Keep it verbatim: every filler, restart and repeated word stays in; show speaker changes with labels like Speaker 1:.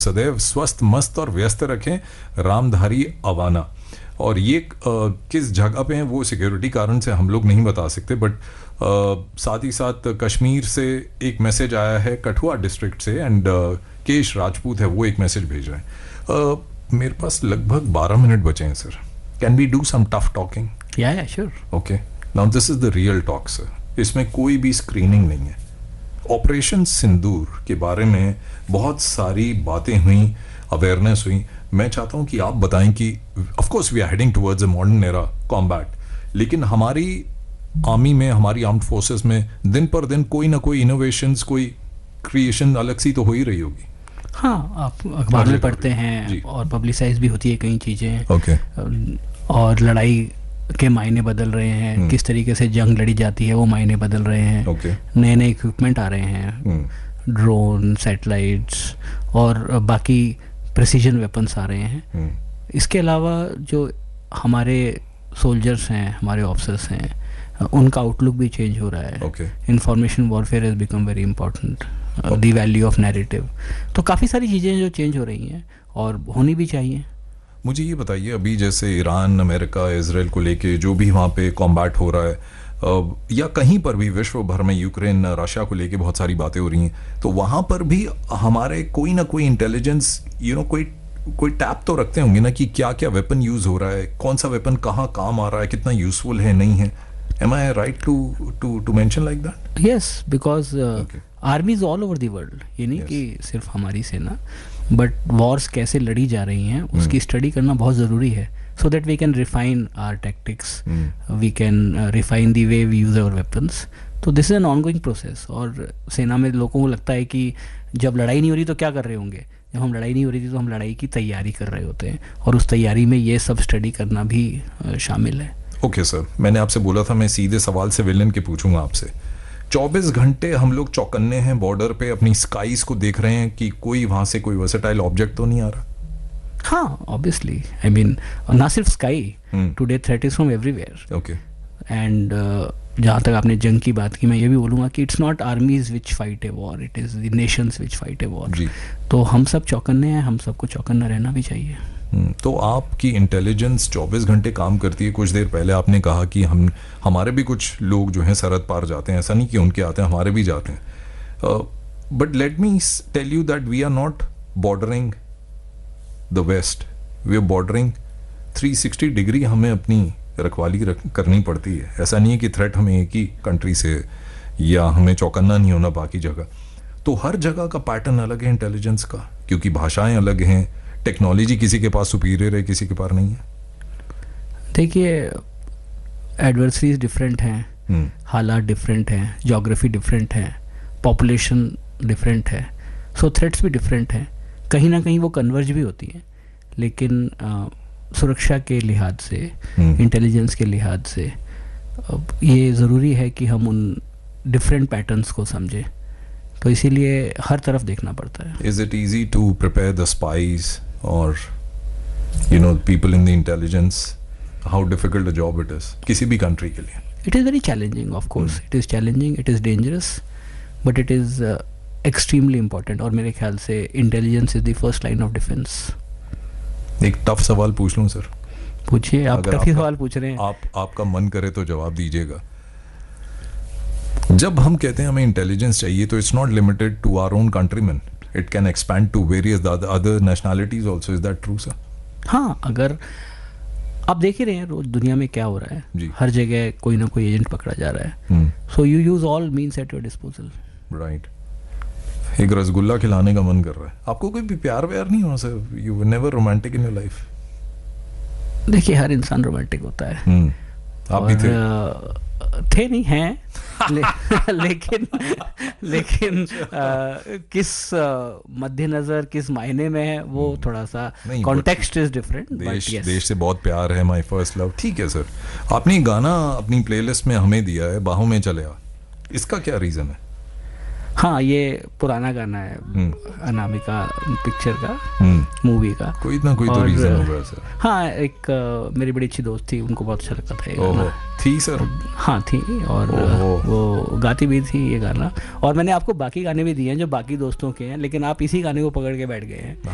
Speaker 1: सदैव स्वस्थ मस्त और व्यस्त रखें, रामधारी अवाना। और ये आ, किस जगह पे हैं वो सिक्योरिटी कारण से हम लोग नहीं बता सकते, बट साथ ही साथ कश्मीर से एक मैसेज आया है, कठुआ डिस्ट्रिक्ट से, एंड केश राजपूत है वो एक मैसेज भेज रहे हैं। uh, मेरे पास लगभग बारह मिनट बचे हैं sir, can we do some tough talking?
Speaker 2: या या sure.
Speaker 1: Okay, now this is the real talk sir, इसमें कोई भी स्क्रीनिंग नहीं है। ऑपरेशन सिंदूर के बारे में बहुत सारी बातें हुई, अवेयरनेस हुई। मैं चाहता हूं कि आप बताएं कि of course we are heading towards a modern era combat, लेकिन हमारी आर्मी में, हमारी आर्म्ड फोर्सेस में दिन पर दिन कोई ना कोई इनोवेशंस, कोई क्रिएशन अलग सी तो हो ही रही होगी।
Speaker 2: हाँ, आप अखबार में पढ़ते हैं और पब्लिसाइज भी होती है कई चीज़ें।
Speaker 1: ओके।
Speaker 2: और लड़ाई के मायने बदल रहे हैं, किस तरीके से जंग लड़ी जाती है वो मायने बदल रहे हैं।
Speaker 1: ओके।
Speaker 2: नए नए इक्विपमेंट आ रहे हैं, ड्रोन, सैटेलाइट्स और बाकी प्रेसिजन वेपन्स आ रहे हैं। इसके अलावा जो हमारे सोल्जर्स हैं, हमारे ऑफिसर्स हैं, उनका आउटलुक भी चेंज हो रहा है। Information warfare has become very important, the value of narrative. तो काफ़ी सारी चीज़ें जो चेंज हो रही हैं और होनी भी चाहिए।
Speaker 1: मुझे ये बताइए, अभी जैसे ईरान, अमेरिका, इजराइल को लेके जो भी वहाँ पे कॉम्बैट हो रहा है, या कहीं पर भी विश्व भर में यूक्रेन, रशिया को लेके बहुत सारी बातें हो रही हैं, तो वहाँ पर भी हमारे कोई ना कोई इंटेलिजेंस, यू नो, कोई कोई टैप तो रखते होंगे ना कि क्या क्या वेपन यूज हो रहा है, कौन सा वेपन कहाँ काम आ रहा है, कितना यूजफुल है, नहीं है। Am I right to to to mention like that?
Speaker 2: Yes, because uh,
Speaker 1: Okay.
Speaker 2: armies all over the world, ये नहीं
Speaker 1: Yes.
Speaker 2: कि सिर्फ हमारी सेना, बट वॉर्स कैसे लड़ी जा रही हैं उसकी स्टडी करना बहुत ज़रूरी है, so that we can refine our tactics,
Speaker 1: Hmm.
Speaker 2: we can uh, refine the way we use our weapons. तो this is an ongoing process. और सेना में लोगों को लगता है कि जब लड़ाई नहीं हो रही तो क्या कर रहे होंगे, जब हम लड़ाई नहीं हो रही थी तो हम लड़ाई की तैयारी कर रहे होते हैं, और उस तैयारी में ये सब स्टडी करना भी uh, शामिल है।
Speaker 1: ओके सर, मैंने आपसे बोला था मैं सीधे सवाल सिविलियन के पूछूंगा आपसे। चौबीस घंटे हम लोग चौकन्ने हैं बॉर्डर पे, अपनी स्काईज को देख रहे हैं कि कोई वहां से कोई वर्सेटाइल ऑब्जेक्ट तो नहीं आ रहा।
Speaker 2: हाँ, ऑब्वियसली, आई मीन ना सिर्फ sky, today threat is from everywhere.
Speaker 1: Okay.
Speaker 2: And जहाँ तक आपने जंग की बात की, मैं ये भी बोलूँगा कि it's not आर्मीज which fight a war, it is the Nations which fight a war. तो हम सब चौकन्ने हैं, हम सबको चौकन्ना रहना भी चाहिए।
Speaker 1: तो आपकी इंटेलिजेंस चौबीस घंटे काम करती है। कुछ देर पहले आपने कहा कि हम हमारे भी कुछ लोग जो हैं सरहद पार जाते हैं, ऐसा नहीं कि उनके आते हैं, हमारे भी जाते हैं। But let me tell you that we are not bordering the waste, we are bordering three sixty degree हमें अपनी रखवाली रख, करनी पड़ती है। ऐसा नहीं है कि थ्रेट हमें एक ही कंट्री से, या हमें चौकन्ना नहीं होना बाकी जगह। तो हर जगह का पैटर्न अलग है इंटेलिजेंस का, क्योंकि भाषाएं अलग हैं, टेक्नोलॉजी किसी के पास सुपीरियर है, किसी के पास नहीं है।
Speaker 2: देखिए, एडवर्सरीज डिफरेंट हैं, हालात डिफरेंट हैं, ज्योग्राफी डिफरेंट है, पॉपुलेशन डिफरेंट है, सो थ्रेट्स भी डिफरेंट हैं। कहीं ना कहीं वो कन्वर्ज भी होती हैं, लेकिन आ, सुरक्षा के लिहाज से, इंटेलिजेंस के लिहाज से ये ज़रूरी है कि हम उन डिफरेंट पैटर्न्स को समझें। तो इसीलिए हर तरफ देखना पड़ता है।
Speaker 1: Is it easy to prepare the spies और you know people in the intelligence? How difficult a job it is किसी भी कंट्री के लिए?
Speaker 2: It is very challenging, of course it is challenging, it is dangerous, but it is extremely important. और मेरे ख्याल से intelligence is the first line of defence.
Speaker 1: एक tough सवाल पूछ लूं सर?
Speaker 2: पूछिए, आप टफ ही सवाल पूछ रहे हैं।
Speaker 1: आप आपका मन करे तो जवाब दीजिएगा। जब हम कहते हैं हमें इंटेलिजेंस चाहिए, तो it's not limited to our own countryman, it can expand to various other nationalities also. Is that true sir?
Speaker 2: हाँ, अगर आप देख ही रहे हैं रोज दुनिया में क्या हो रहा है, जी। हर जगह कोई ना कोई एजेंट पकड़ा जा रहा है, so you use all means at your disposal.
Speaker 1: Right. एक रसगुल्ला खिलाने का मन कर रहा है, आपको कोई भी प्यार व्यार नहीं हो sir? You were never romantic in your life?
Speaker 2: देखिए, हर इंसान रोमांटिक होता है।
Speaker 1: आप भी थे?
Speaker 2: थे नहीं हैं, ले, लेकिन लेकिन आ, किस मद्देनजर, किस मायने में है, वो थोड़ा सा कॉन्टेक्स्ट इज डिफरेंट।
Speaker 1: देश देश से बहुत प्यार है, माय फर्स्ट लव। ठीक है सर, आपने गाना अपनी प्लेलिस्ट में हमें दिया है, बाहों में चले आ, इसका क्या रीजन है?
Speaker 2: हाँ, ये पुराना गाना है, अनामिका पिक्चर का, मूवी का।
Speaker 1: कोई ना कोई तो रीजन होगा सर।
Speaker 2: हाँ, एक uh, मेरी बड़ी अच्छी दोस्त थी, उनको बहुत अच्छा लगता था ये गाना।
Speaker 1: थी सर?
Speaker 2: हाँ थी, और वो गाती भी थी ये गाना। और मैंने आपको बाकी गाने भी दिए हैं जो बाकी दोस्तों के हैं, लेकिन आप इसी गाने को पकड़ के बैठ गए हैं।